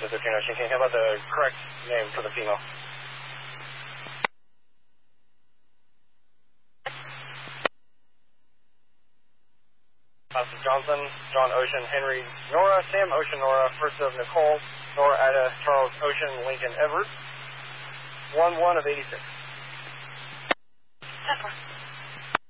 to 13 Ocean King. How about the correct name for the female? Johnson, John Ocean, Henry, Nora, Sam Ocean, Nora, first of Nicole, Nora, Ada, Charles Ocean, Lincoln, Everett. 1-1 of 86. Pepper.